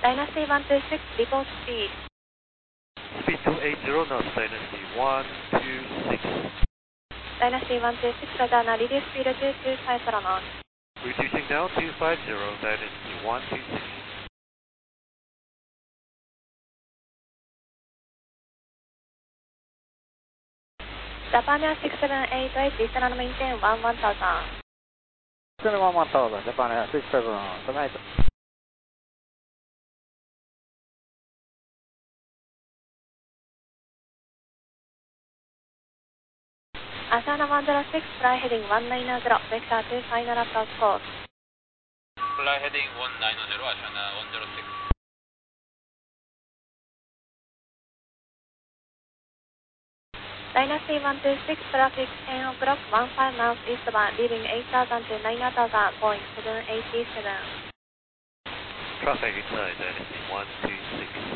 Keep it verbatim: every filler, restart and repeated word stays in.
Dynasty one two six, report speed. Speed two eighty knots, Dynasty one two six. Dynasty one two six, Roger, now reduce speed to two five zero knots. Reducing down two five zero, Dynasty one two six. Japan Air six seven eight eight, descend and maintain one one thousand. Descend one one thousand, Japan Air six seven eight. Asana one zero six, fly heading one nine zero, vector two final approach course. Fly heading one nine zero, Asana one zero six. Dynasty one two six, traffic ten o'clock, fifteen miles eastbound, leaving eight thousand to nine thousand, point seven eight seven. Traffic inside, Dynasty one two six.